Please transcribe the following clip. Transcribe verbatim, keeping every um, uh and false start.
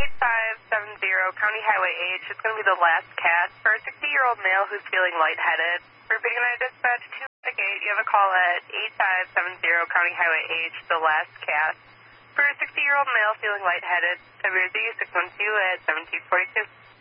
eight five seven zero County Highway H. It's going to be the last cast for a sixty-year-old male who's feeling lightheaded. Repeating that dispatch two six eight, you have a call at eight five seven zero County Highway H, the last cast. For a sixty-year-old male feeling lightheaded, W Z six one two at seventeen forty-two.